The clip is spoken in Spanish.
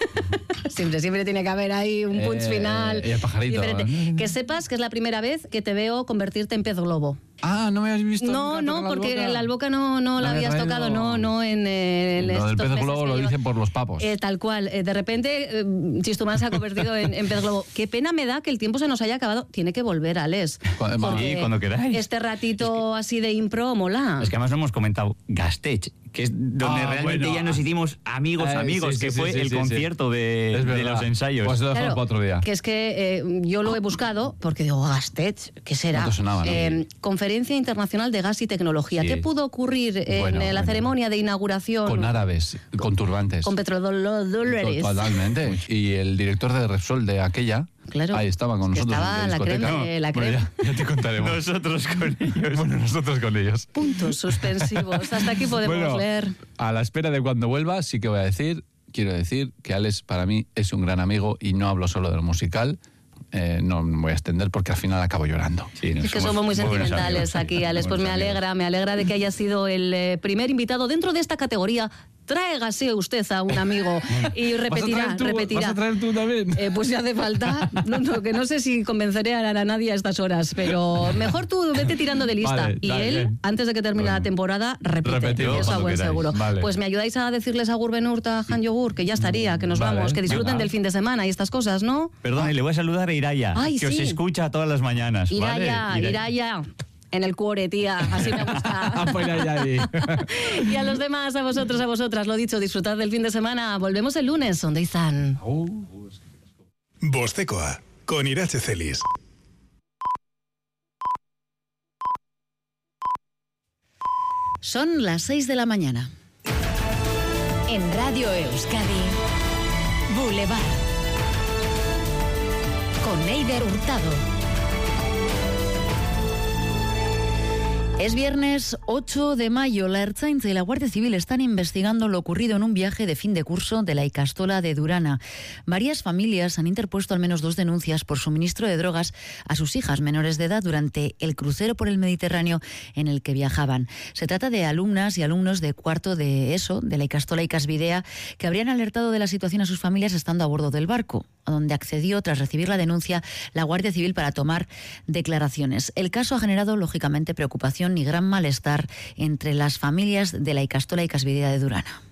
Siempre tiene que haber ahí un punch final. Y el pajarito. Que sepas que es la primera vez que te veo convertirte en pez globo. Ah, ¿no me has visto? No, porque la alboca no la habías tocado, no en el... Lo del pez globo lo dicen por los papos. Tal cual. De repente, Chistumán se ha convertido en pez globo. Qué pena me da que el tiempo se nos haya acabado. Tiene que volver, Alex. Sí, cuando queráis. Este ratito así de impro mola. Es que además no hemos comentado Gastech, que es donde realmente ya nos hicimos amigos, que fue el concierto de los ensayos. Pues lo dejamos para otro día. Que es que yo lo he buscado porque digo, Gastech, ¿qué será? No te sonaba, ¿no? Conferencia Internacional de Gas y Tecnología. ¿Qué pudo ocurrir en la ceremonia de inauguración? Con árabes, con turbantes. Con petrodólares. Totalmente. Y el director de Repsol de aquella, claro, ahí estaba con nosotros. Estaba en la crema. Bueno, ya te contaremos. Nosotros con ellos. Bueno, nosotros con ellos. Puntos suspensivos. Hasta aquí podemos leer. A la espera de cuando vuelva, sí que quiero decir que Alex para mí es un gran amigo y no hablo solo del musical. No me voy a extender porque al final acabo llorando. Sí, es que somos muy sentimentales aquí, Alex. Pues me alegra de que haya sido el primer invitado dentro de esta categoría. Tráigase usted a un amigo y repetirá. ¿Vas a traer tú también? Pues si hace falta. Que no sé si convenceré a nadie a estas horas, pero mejor tú vete tirando de lista. Vale, y él, bien. Antes de que termine la temporada, repite. Eso a buen seguro. Vale. Pues me ayudáis a decirles a Gurbenurt, a Han Yogur, que ya estaría, que nos vamos, que disfruten del fin de semana y estas cosas, ¿no? Perdón, y le voy a saludar a Iraya, que os escucha todas las mañanas. Iraya. En el cuore, tía, así me gusta. Y a los demás, a vosotros, a vosotras, lo dicho, disfrutad del fin de semana. Volvemos el lunes, ¿dónde están? Bostekoa, con Irache Celis. Son las 6 de la mañana. En Radio Euskadi, Boulevard. Con Eider Hurtado. Es viernes 8 de mayo. La Ertzaintza y la Guardia Civil están investigando lo ocurrido en un viaje de fin de curso de la Ikastola de Durana. Varias familias han interpuesto al menos 2 denuncias por suministro de drogas a sus hijas menores de edad durante el crucero por el Mediterráneo en el que viajaban. Se trata de alumnas y alumnos de cuarto de ESO, de la Ikastola Ikasbidea, que habrían alertado de la situación a sus familias estando a bordo del barco, a donde accedió, tras recibir la denuncia, la Guardia Civil para tomar declaraciones. El caso ha generado, lógicamente, preocupación y gran malestar entre las familias de la Ikastola Ikasbidea de Durana.